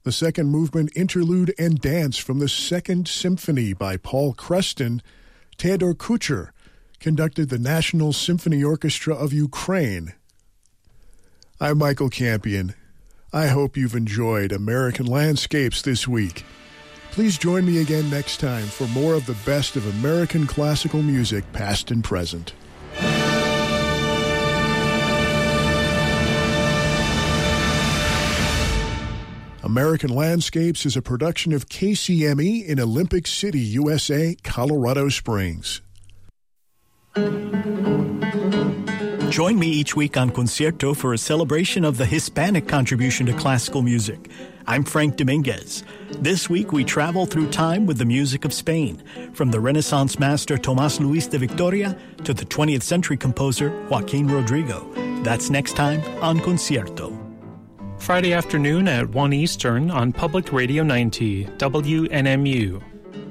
The second movement, Interlude and Dance from the Second Symphony by Paul Creston. Theodor Kucher conducted the National Symphony Orchestra of Ukraine. I'm Michael Campion. I hope you've enjoyed American Landscapes this week. Please join me again next time for more of the best of American classical music, past and present. American Landscapes is a production of KCME in Olympic City, USA, Colorado Springs. Join me each week on Concierto for a celebration of the Hispanic contribution to classical music. I'm Frank Dominguez. This week we travel through time with the music of Spain, from the Renaissance master Tomás Luis de Victoria to the 20th century composer Joaquín Rodrigo. That's next time on Concierto. Friday afternoon at 1 Eastern on Public Radio 90, WNMU.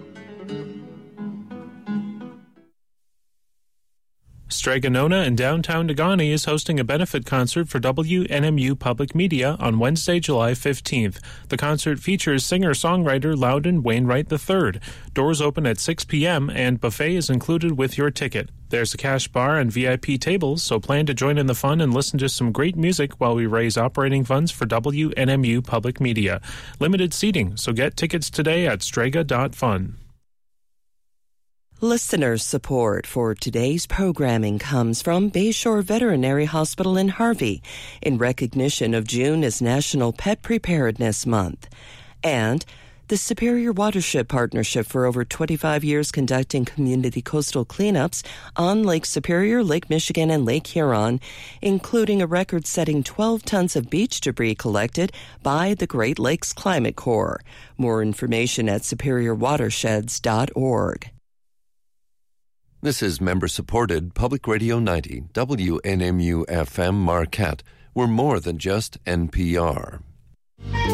Strega Nona in downtown Negaunee is hosting a benefit concert for WNMU Public Media on Wednesday, July 15th. The concert features singer-songwriter Loudon Wainwright III. Doors open at 6 p.m. and buffet is included with your ticket. There's a cash bar and VIP tables, so plan to join in the fun and listen to some great music while we raise operating funds for WNMU Public Media. Limited seating, so get tickets today at strega.fun. Listener support for today's programming comes from Bayshore Veterinary Hospital in Harvey in recognition of June as National Pet Preparedness Month, and the Superior Watershed Partnership for over 25 years conducting community coastal cleanups on Lake Superior, Lake Michigan, and Lake Huron, including a record-setting 12 tons of beach debris collected by the Great Lakes Climate Corps. More information at superiorwatersheds.org. This is member-supported Public Radio 90, WNMU-FM Marquette. We're more than just NPR.